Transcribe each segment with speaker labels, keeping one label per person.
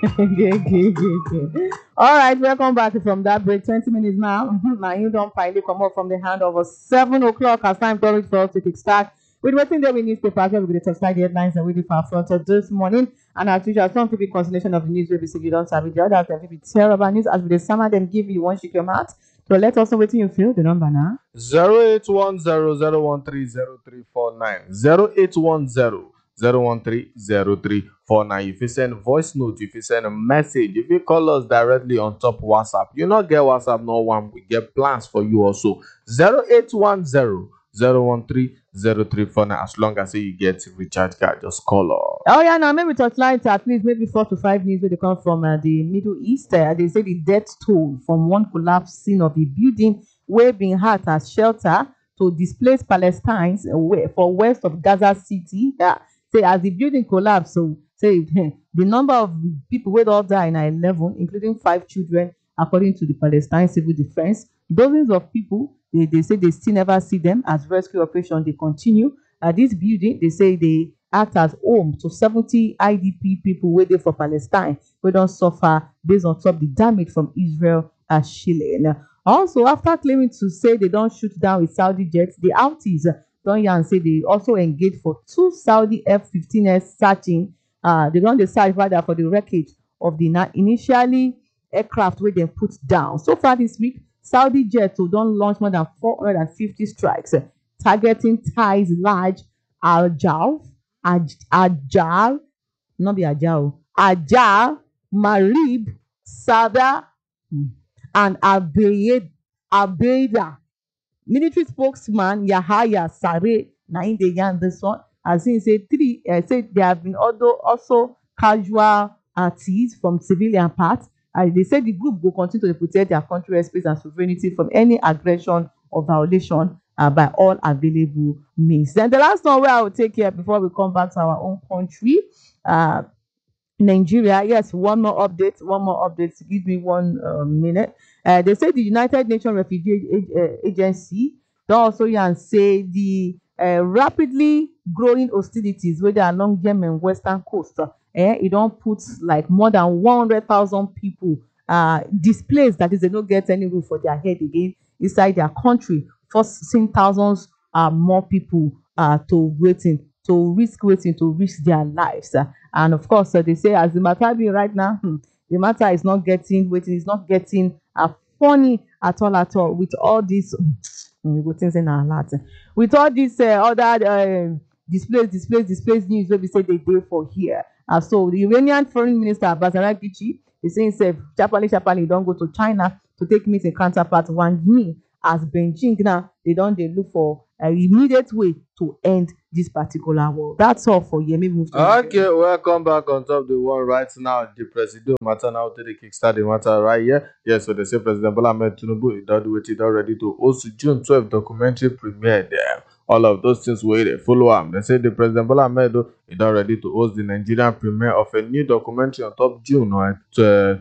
Speaker 1: Okay. All right, welcome back from that break. 20 minutes now. Now you don't finally come up from the hand of us. 7 o'clock as time to reach for us to kick start. With waiting there with newspapers, where we get to slide the headlines and read for our front of this morning. And as usual, some people consolation of the news we see you don't have it. The others have be terrible news as we the summer them give you one shake your mouth. So let us know what you feel. The number now.
Speaker 2: 08100130349. If you send voice note, if you send a message, if you call us directly on top WhatsApp, you not get WhatsApp, no one. We get plans for you also. 08100130349. As long as you get recharge card, just call us.
Speaker 1: Oh yeah, now maybe touchlight at least maybe 4 to 5 news where they come from the Middle East. They say the death toll from one collapse scene of a building where being had as shelter to displaced Palestinians for west of Gaza City. Say as the building collapsed, so say the number of people who all die in 11, including 5 children, according to the Palestine Civil Defense. Dozens of people, they say they still never see them as rescue operation they continue. This building, they say they act as home to 70 IDP people waiting for Palestine, who don't suffer based on top the damage from Israel shelling. Also, after claiming to say they don't shoot down with Saudi jets, the Houthis don yarn say they also engaged for 2 Saudi F-15s searching. They don dey search rather for the wreckage of the initially aircraft wey dem put down. So far this week, Saudi jets don launch more than 450 strikes targeting Thai's large Ajal, not be Ajal, Marib, Sada, and Abeida. Military spokesman Yahaya Sare na im dey yarn this one, as im say say there have been also casualties from civilian parts. They say the group will continue to protect their country airspace and sovereignty from any aggression or violation by all available means. Then the last one where I will take here before we come back to our own country, Nigeria. Yes, one more update. Give me 1 minute. They say the United Nations Refugee Agency don also yarn say the rapidly growing hostilities wey dey along Yemen western coast, e don put like more than 100,000 people displaced. That is, they no get any roof for their head again inside their country, forcing thousands more people to risk their lives. And of course, they say as the matter be right now, the matter is not getting funny at all with all this with all this other displaced news wey be say they dey for here. So the Iranian foreign minister Abbas Araghchi is saying sharparly don go to China to take meet im counterpart Wang Yi, as Beijing now they look for an immediate way to end this particular war. That's all for you. Maybe move to
Speaker 2: Okay, welcome back on top the one right now. The president matter now to the kickstart the matter right here. Yes, so they say President Bola Ahmed Tinubu is ready to host June 12 documentary premiere there. All of those things where they follow up. They say the President Bola Ahmed is ready to host the Nigerian premiere of a new documentary on top June 12,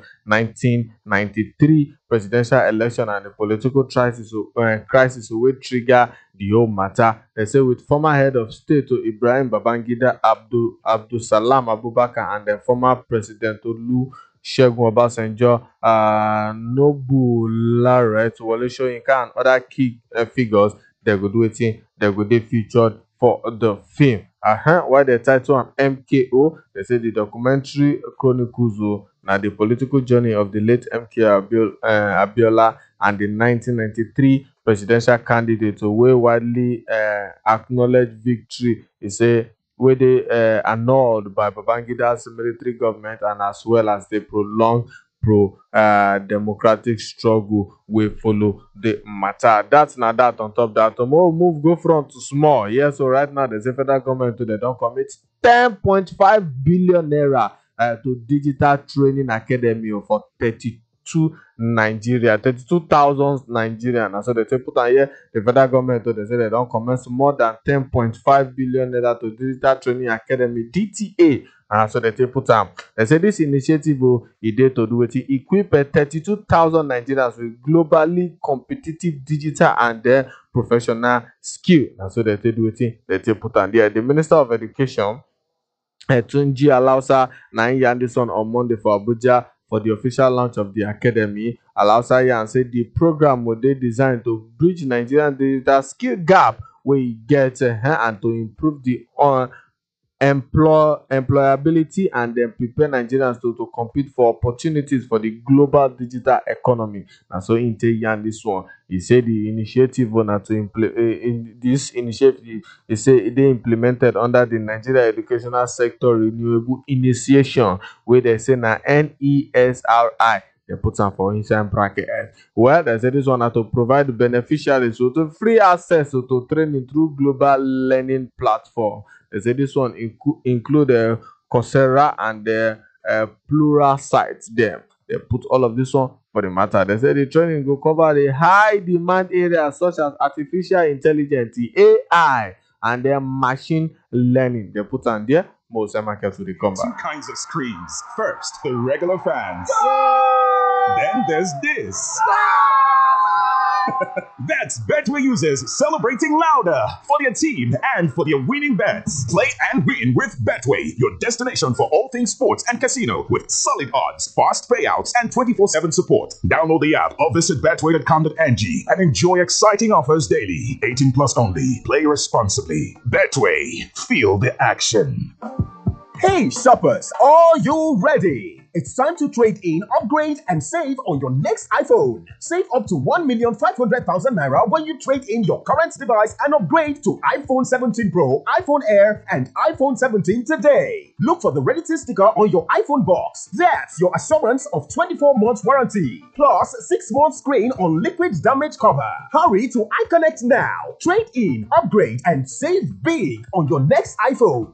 Speaker 2: 1993 presidential election and the political crisis will trigger the whole matter. They say with former head of state Ibrahim Babangida Abdul Salam Abubakar and the former President Olusegun Obasanjo, Noble Laret, Wole Soyinka and other key figures, they go do it. They go be featured for the film. Why the title am MKO? They say the documentary chronicles now the political journey of the late MK Abiola and the 1993 presidential candidate who widely acknowledged victory. He say where they annulled by Babangida's military government, and as well as the prolonged democratic struggle will follow the matter. That's not that on top that. Move go front to small. Yes, so right now there's a federal government they don't commit 10.5 billion naira to digital training academy for 32,000 Nigerians. And so they say put on here the federal government they say they don't commence more than 10.5 billion naira to digital training academy DTA. So they put they say this initiative is there to do it equip 32,000 Nigerians with globally competitive digital and professional skill. And so they do it. They put on there the Minister of Education Tunji Alausa na im yarn dis one on Monday for Abuja for the official launch of the academy. Alausa yarn say the program go dey designed to bridge Nigerian digital skill gap wey e get and to improve the employability and then prepare Nigerians to compete for opportunities for the global digital economy. Na so im take yarn dis one. E say the initiative na to in this initiative, e say e dey implemented under the Nigeria Educational Sector Renewable Initiation wey dem say na NESRI. They put am for inside bracket. Well, they say this one na to provide beneficiaries to free access to training through global learning platform. They say this one include Coursera and Plural sites there. They put all of this one for the matter. They say the training go cover the high demand areas such as artificial intelligence, AI, and then machine learning. They put on there. Most markets will come back.
Speaker 3: Two kinds of screams. First, the regular fans. Then there's this. That's Betway users celebrating louder for their team and for their winning bets. Play and win with Betway, your destination for all things sports and casino with solid odds, fast payouts, and 24/7 support. Download the app or visit betway.com.ng and enjoy exciting offers daily. 18 plus only. Play responsibly. Betway. Feel the action.
Speaker 4: Hey shoppers, are you ready? It's time to trade in, upgrade, and save on your next iPhone. Save up to 1,500,000 naira when you trade in your current device and upgrade to iPhone 17 Pro, iPhone Air, and iPhone 17 today. Look for the ready-to sticker on your iPhone box. That's your assurance of 24 months warranty, plus 6 months screen on liquid damage cover. Hurry to iConnect now. Trade in, upgrade, and save big on your next iPhone.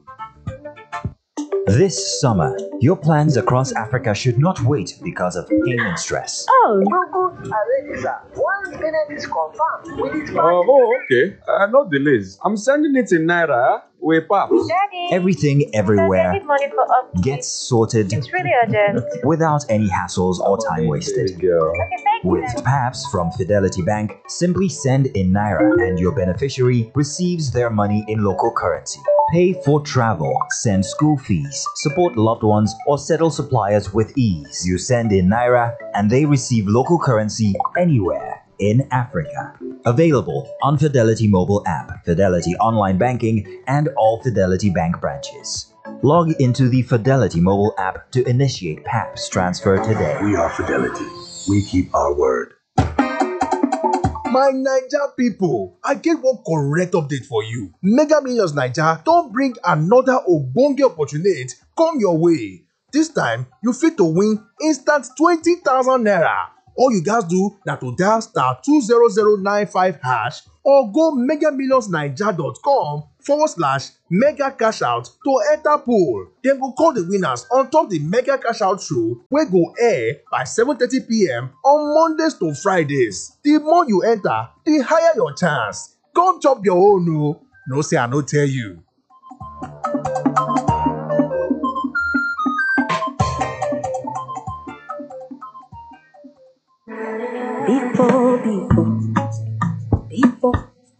Speaker 5: This summer, your plans across Africa should not wait because of payment stress.
Speaker 6: Oh, already, sir. One payment is confirmed with its
Speaker 7: Okay. No delays. I'm sending it in Naira with PAPS.
Speaker 6: Daddy.
Speaker 5: Everything everywhere
Speaker 6: I need money for upkeep.
Speaker 5: gets sorted
Speaker 6: It's really urgent.
Speaker 5: without any hassles or time wasted.
Speaker 6: Okay, thank you.
Speaker 5: With PAPS from Fidelity Bank, simply send in Naira and your beneficiary receives their money in local currency. Pay for travel, send school fees, support loved ones, or settle suppliers with ease. You send in Naira and they receive local currency anywhere in Africa. Available on Fidelity mobile app, Fidelity online banking, and all Fidelity Bank branches. Log into the Fidelity mobile app to initiate PAPS transfer today.
Speaker 8: We are Fidelity. We keep our word. My Naija people, I get one correct update for you. Mega Millions Naija don bring another ogbonge opportunity come your way. This time, you fit to win instant 20,000 naira. All you guys do na to dial star 20095 hash or go megamillionsnaija.com/mega cash out to enter pool. Dem go call the winners on top the mega cash out show wey go air by 7:30 p.m. on Mondays to Fridays. The more you enter, the higher your chance. Come chop your own o. No say I no tell you.